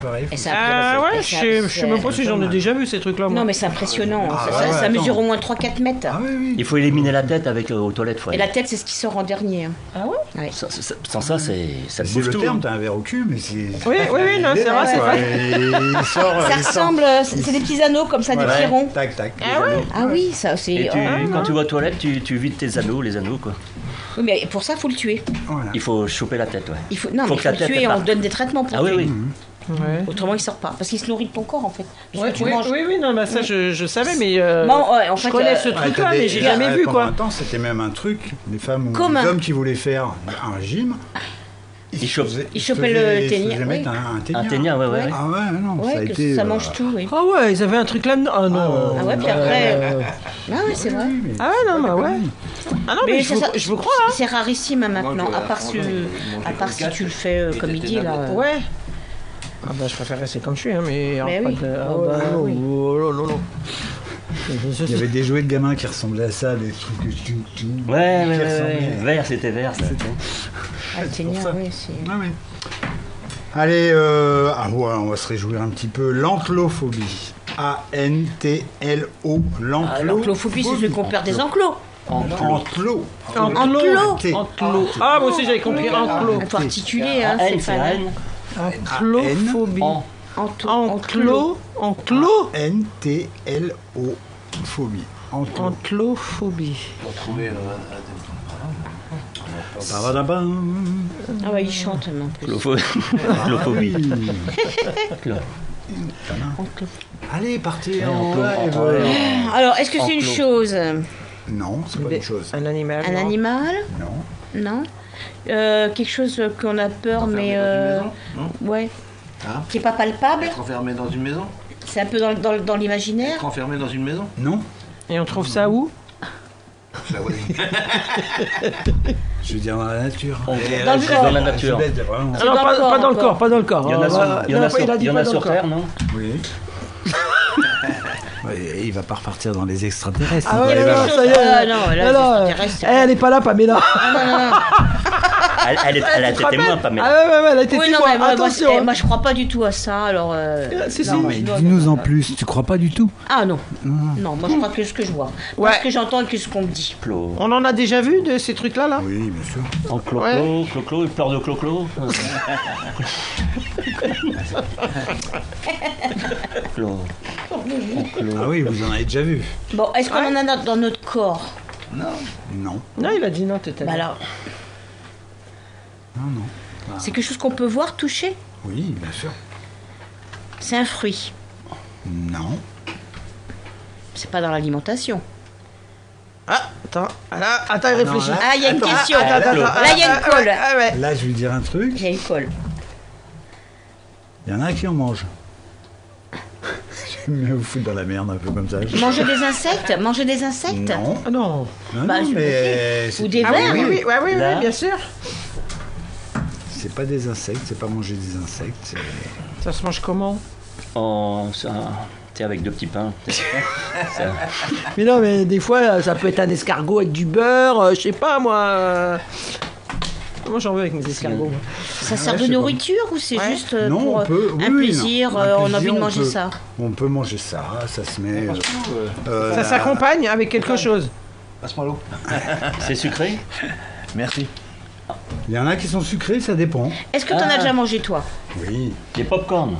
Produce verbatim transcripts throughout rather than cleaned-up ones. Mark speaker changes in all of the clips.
Speaker 1: Pareil.
Speaker 2: Et ça,
Speaker 3: Ah
Speaker 2: et
Speaker 3: ouais,
Speaker 2: ça-
Speaker 3: je je sais même pas
Speaker 2: c'est-
Speaker 3: si j'en ai déjà vu ces trucs-là. moi.
Speaker 2: Non, mais c'est impressionnant.
Speaker 1: Ah,
Speaker 2: ça,
Speaker 1: ouais,
Speaker 2: ça
Speaker 1: ouais,
Speaker 2: mesure
Speaker 1: attends.
Speaker 2: au moins trois quatre mètres.
Speaker 1: Ah oui, oui.
Speaker 4: Il faut éliminer la tête avec euh, aux toilettes. Faut
Speaker 2: Et la tête, c'est ce qui sort en dernier. hein.
Speaker 3: Ah ouais
Speaker 2: Ouais.
Speaker 4: Sans, sans- sans ça, c'est ça te
Speaker 1: C'est
Speaker 4: bouffe
Speaker 1: le
Speaker 4: tout.
Speaker 1: terme, t'as un verre au cul, mais c'est...
Speaker 3: Oui, oui, oui, non, c'est vrai, c'est
Speaker 1: quoi.
Speaker 3: vrai.
Speaker 1: Et il sort...
Speaker 2: Ça
Speaker 1: il sort-
Speaker 2: ressemble, c'est c'est des petits anneaux comme ça,
Speaker 1: Voilà.
Speaker 2: des petits ronds.
Speaker 1: Tac, tac.
Speaker 3: Ah
Speaker 1: les
Speaker 3: ouais
Speaker 1: anneaux.
Speaker 2: Ah oui, ça c'est.
Speaker 4: Et tu,
Speaker 2: oh,
Speaker 4: quand tu vas aux toilettes, tu, tu vides tes anneaux, les anneaux, quoi.
Speaker 2: Oui, mais pour ça, faut le tuer.
Speaker 1: Voilà.
Speaker 4: Il faut choper la tête, ouais.
Speaker 2: Il faut non,
Speaker 4: Faut
Speaker 2: mais
Speaker 4: que
Speaker 2: il faut
Speaker 4: la
Speaker 2: le
Speaker 4: tête,
Speaker 2: tuer
Speaker 4: elle
Speaker 2: et on
Speaker 4: parte.
Speaker 2: donne des traitements pour
Speaker 4: Ah oui,
Speaker 2: tuer.
Speaker 4: oui.
Speaker 3: Ouais.
Speaker 2: Autrement, il sort pas parce qu'il se nourrit de ton corps en fait. Parce
Speaker 3: Ouais,
Speaker 2: que tu
Speaker 3: oui,
Speaker 2: manges.
Speaker 3: oui, oui, non, bah ça je, je savais, mais euh,
Speaker 2: Bon, ouais, en
Speaker 3: je
Speaker 2: fait,
Speaker 3: connais
Speaker 2: euh,
Speaker 3: ce
Speaker 1: Ouais,
Speaker 3: truc-là,
Speaker 1: t'as des-
Speaker 3: mais j'ai
Speaker 1: et,
Speaker 3: jamais
Speaker 1: euh,
Speaker 3: vu
Speaker 1: pendant
Speaker 3: quoi.
Speaker 1: un temps, c'était même un truc, les femmes ou
Speaker 2: Comme
Speaker 1: les
Speaker 2: un-
Speaker 1: hommes qui voulaient faire un régime,
Speaker 4: Ils chopent-
Speaker 1: faisaient-
Speaker 2: ils
Speaker 1: se
Speaker 2: chopaient le
Speaker 1: faisaient- se
Speaker 2: ténia,
Speaker 1: faisaient
Speaker 2: oui.
Speaker 1: mettre un, un ténia.
Speaker 4: Un ténia, ouais, ouais.
Speaker 2: Ouais.
Speaker 4: ouais.
Speaker 1: Ah ouais, non,
Speaker 2: Ouais,
Speaker 1: ça a
Speaker 2: que
Speaker 1: été...
Speaker 2: ça
Speaker 1: euh,
Speaker 2: mange tout, oui.
Speaker 3: Ah ouais, ils avaient un truc là-dedans. Ah non.
Speaker 2: Ah ouais, puis après.
Speaker 3: Euh,
Speaker 2: Ah ouais, c'est vrai.
Speaker 1: oui, mais-
Speaker 3: Ah ouais, non, bah ouais. Ah non, mais,
Speaker 2: Mais
Speaker 3: je,
Speaker 2: ça-
Speaker 3: vous,
Speaker 2: ça-
Speaker 3: je vous crois, hein.
Speaker 2: C'est rarissime hein, maintenant,
Speaker 5: Moi,
Speaker 2: à part, si,
Speaker 5: franchement,
Speaker 2: à
Speaker 5: manger
Speaker 2: part
Speaker 5: le
Speaker 2: si
Speaker 5: quatre,
Speaker 2: tu le fais euh,
Speaker 5: et
Speaker 2: comme il
Speaker 5: t'étais
Speaker 2: dit là.
Speaker 5: navet.
Speaker 2: euh.
Speaker 3: Ouais. Ah bah je préfère rester comme je suis, hein, mais...
Speaker 2: Mais
Speaker 3: alors,
Speaker 2: oui.
Speaker 3: pas de- ah
Speaker 2: Oh,
Speaker 3: bah,
Speaker 2: bah, oui.
Speaker 3: oh, non, non, non.
Speaker 1: Il y avait des jouets de gamins qui ressemblaient à ça, des trucs... tout, tout,
Speaker 4: Ouais, ouais,
Speaker 1: qui
Speaker 4: ouais,
Speaker 1: ressemblaient.
Speaker 4: ouais. Vert, c'était vert, ça.
Speaker 2: Ah, le ténia,
Speaker 1: pour ça.
Speaker 2: oui, c'est.
Speaker 1: Ah oui. Allez, euh, ah ouais, on va se réjouir un petit peu. L'enclophobie. A N T L O.
Speaker 2: Ah, L'enclophobie, c'est celui qu'on perd des enclos.
Speaker 1: Enclos.
Speaker 2: Enclos.
Speaker 1: T.
Speaker 3: Enclos. Ah, moi aussi j'avais compris enclos.
Speaker 2: Il faut articuler, hein,
Speaker 4: N,
Speaker 2: c'est
Speaker 4: c'est
Speaker 2: pas
Speaker 4: N.
Speaker 3: Enclophobie.
Speaker 4: En.
Speaker 3: Enclos. Enclos.
Speaker 1: N T L O. Phobie. Enclos.
Speaker 3: Enclophobie.
Speaker 5: Pour trouver euh,
Speaker 1: Babadabam.
Speaker 2: Ah ouais, il chante même en plus.
Speaker 4: Clophobie.
Speaker 2: Enclos.
Speaker 1: Allez, partez
Speaker 4: Ouais,
Speaker 1: en
Speaker 4: enclos.
Speaker 1: live.
Speaker 4: Ouais.
Speaker 2: Alors, est-ce que c'est une
Speaker 4: Enclos.
Speaker 2: chose?
Speaker 1: Non, c'est pas une chose.
Speaker 3: Un animal.
Speaker 2: Un
Speaker 3: non.
Speaker 2: animal?
Speaker 1: Non.
Speaker 2: Non. Euh, quelque chose qu'on a peur,
Speaker 5: Enfermé
Speaker 2: mais.
Speaker 5: dans une
Speaker 2: euh,
Speaker 5: maison, non
Speaker 2: Ouais.
Speaker 5: Hein
Speaker 2: Qui n'est pas palpable?
Speaker 5: Être enfermé dans une maison
Speaker 2: C'est un peu dans, dans, dans l'imaginaire?
Speaker 5: Être enfermé dans une maison
Speaker 1: Non.
Speaker 3: Et on trouve ça où?
Speaker 5: Chez la voisine.
Speaker 1: Je veux dire dans la nature.
Speaker 4: On-
Speaker 1: Et
Speaker 2: Dans
Speaker 1: là,
Speaker 2: le
Speaker 1: je-
Speaker 2: corps.
Speaker 4: Dans la nature.
Speaker 1: je baisse, vraiment.
Speaker 3: Ah non,
Speaker 2: dans
Speaker 3: pas,
Speaker 2: le corps
Speaker 3: pas dans le
Speaker 2: encore.
Speaker 3: corps, pas dans le corps.
Speaker 4: Il y en a
Speaker 3: Ah,
Speaker 4: sur,
Speaker 3: bah,
Speaker 4: il y en
Speaker 3: non,
Speaker 4: a
Speaker 3: pas-
Speaker 4: sur,
Speaker 3: il a dit
Speaker 4: il y en
Speaker 3: pas
Speaker 4: a
Speaker 3: dans
Speaker 4: sur
Speaker 3: le corps.
Speaker 4: Terre, non?
Speaker 1: Oui. Ouais, il va pas repartir dans les extraterrestres.
Speaker 3: Ah
Speaker 1: il va
Speaker 3: ouais,
Speaker 1: aller
Speaker 3: non,
Speaker 1: vers-
Speaker 3: ça y est.
Speaker 2: Ah non, là,
Speaker 3: Ah
Speaker 2: les
Speaker 3: non,
Speaker 2: extraterrestres, c'est
Speaker 3: eh, elle est pas là, Pamela.
Speaker 2: Ah non, non, non.
Speaker 4: Elle, elle, est- elle a été témoin, pas mais.
Speaker 3: Ah ouais, ouais, ouais, elle a été
Speaker 2: Oui, non,
Speaker 3: témoin.
Speaker 2: mais moi, moi,
Speaker 3: Attention.
Speaker 2: c'est- moi, je crois pas du tout à ça, alors. euh,
Speaker 3: Si, si.
Speaker 1: Non, mais dis-nous en plus, tu crois pas du tout?
Speaker 2: Ah non. Non, moi je crois que ce que je vois. Pas
Speaker 3: Ouais.
Speaker 2: ce que j'entends et que ce qu'on me dit.
Speaker 4: Clo.
Speaker 3: On en a déjà vu de ces trucs-là, là?
Speaker 1: Oui, bien sûr.
Speaker 4: En clo-clo,
Speaker 3: Ouais.
Speaker 4: clo-clo, il pleure de clo-clo. Clo.
Speaker 1: Ah oui, vous en avez déjà vu.
Speaker 2: Bon, est-ce qu'on en a dans notre corps?
Speaker 1: Non.
Speaker 3: Non, il a dit non, tout à
Speaker 2: Bah
Speaker 3: l'heure.
Speaker 2: alors,
Speaker 1: Non, non.
Speaker 2: c'est quelque chose qu'on peut voir, toucher?
Speaker 1: Oui, bien sûr.
Speaker 2: C'est un fruit.
Speaker 1: Non.
Speaker 2: C'est pas dans l'alimentation.
Speaker 3: Ah, attends, ah, là, attends, il réfléchit.
Speaker 1: là-
Speaker 2: Ah, il y a une
Speaker 1: Attends,
Speaker 2: question.
Speaker 1: attends, attends,
Speaker 2: Là, il y a une
Speaker 3: Ah,
Speaker 2: colle.
Speaker 3: ouais, ah, ouais.
Speaker 1: Là, je vais dire un truc.
Speaker 2: Il y a une colle.
Speaker 1: Il y en a qui en mangent. Je vais me foutre dans la merde un peu comme ça.
Speaker 2: Manger des insectes? Manger des insectes?
Speaker 1: Non.
Speaker 3: Ah non.
Speaker 1: Non,
Speaker 2: Bah,
Speaker 1: non,
Speaker 2: je-
Speaker 1: mais c'est-
Speaker 2: Ou des
Speaker 3: Ah oui,
Speaker 2: vers?
Speaker 3: oui, oui, ouais, oui,
Speaker 4: Là.
Speaker 3: oui, bien sûr.
Speaker 1: c'est pas des insectes, c'est pas manger des insectes. c'est-
Speaker 3: Ça se mange comment?
Speaker 4: En. ça- Tu sais, avec deux petits pains. Ça-
Speaker 3: Mais non, mais des fois, ça peut être un escargot avec du beurre, euh, je sais pas, moi. euh. Moi, j'en veux avec mes escargots. moi.
Speaker 2: Ça sert
Speaker 1: Ouais,
Speaker 2: de
Speaker 1: je sais
Speaker 2: nourriture ou c'est
Speaker 3: Ouais.
Speaker 2: juste euh,
Speaker 1: Non,
Speaker 2: pour
Speaker 1: on peut. Oui,
Speaker 2: un
Speaker 1: oui,
Speaker 2: plaisir,
Speaker 1: non.
Speaker 2: euh,
Speaker 1: Un
Speaker 2: on a
Speaker 1: plaisir,
Speaker 2: envie de
Speaker 1: on
Speaker 2: manger
Speaker 1: peut-
Speaker 2: ça?
Speaker 1: On peut manger ça, ça se met. euh, euh,
Speaker 3: Ça
Speaker 1: la-
Speaker 3: s'accompagne avec quelque chose.
Speaker 5: Passe-moi l'eau.
Speaker 4: C'est sucré?
Speaker 5: Merci.
Speaker 1: Il y en a qui sont sucrés, ça dépend.
Speaker 2: Est-ce que t'en
Speaker 4: Ah.
Speaker 2: as déjà mangé toi?
Speaker 1: Oui.
Speaker 4: Des pop-corn.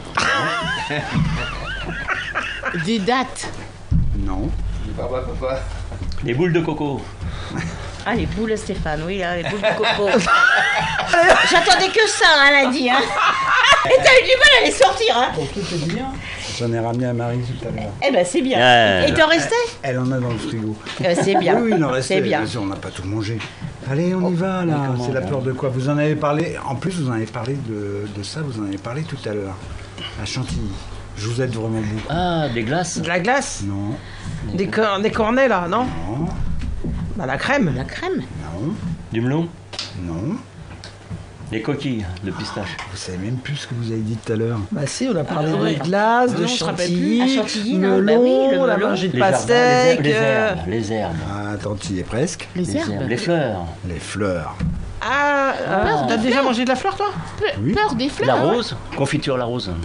Speaker 2: Des dattes.
Speaker 1: Non.
Speaker 5: Papa, papa.
Speaker 4: Des boules de coco.
Speaker 2: Ah, les boules, Stéphane, oui, là, les boules de coco. J'attendais que ça, hein, lundi. Hein. Et t'as eu du mal à les sortir, hein.
Speaker 1: Pour tout te dire, j'en ai ramené à Marie tout à l'heure.
Speaker 2: Eh ben, c'est bien.
Speaker 4: Ouais.
Speaker 2: Et t'en restait?
Speaker 1: Elle en a dans le frigo.
Speaker 2: Euh, C'est bien.
Speaker 1: Oui, oui, il en restait.
Speaker 2: C'est bien.
Speaker 1: Bien sûr, on n'a pas tout mangé. Allez, on y va là.
Speaker 4: comment,
Speaker 1: C'est la
Speaker 4: là
Speaker 1: peur de quoi? Vous en avez parlé. En plus, vous en avez parlé de, de ça. Vous en avez parlé tout à l'heure. À Chantilly. Je vous aide vraiment beaucoup.
Speaker 4: Ah, des glaces.
Speaker 3: De la glace?
Speaker 1: Non,
Speaker 3: Des, cor- des cornets, là, non?
Speaker 1: non,
Speaker 3: Bah, la crème.
Speaker 2: La crème.
Speaker 1: non,
Speaker 4: Du melon.
Speaker 1: non.
Speaker 4: Des coquilles de pistache.
Speaker 1: Vous savez même plus ce que vous avez dit tout à l'heure.
Speaker 3: Bah si, on a parlé
Speaker 2: Ah, ouais.
Speaker 3: de glace,
Speaker 2: Non,
Speaker 3: de
Speaker 2: on se rappelle
Speaker 3: chantilly,
Speaker 2: plus. Ah, chantilly, non,
Speaker 3: melon,
Speaker 2: bah oui, le
Speaker 3: on a
Speaker 2: melon.
Speaker 3: mangé de
Speaker 4: Les jardins,
Speaker 3: pastèque.
Speaker 4: les
Speaker 3: euh,
Speaker 4: herbes. Les herbes.
Speaker 1: Ah, attends, tu y es presque.
Speaker 2: Les herbes.
Speaker 4: Les fleurs.
Speaker 1: Les fleurs.
Speaker 3: Ah, ah,
Speaker 6: Peur
Speaker 3: t'as
Speaker 6: des
Speaker 3: déjà
Speaker 6: fleurs.
Speaker 3: mangé de la fleur, toi?
Speaker 6: Pe-
Speaker 1: Oui.
Speaker 6: Peur des fleurs.
Speaker 4: La
Speaker 6: hein.
Speaker 4: rose, confiture la rose.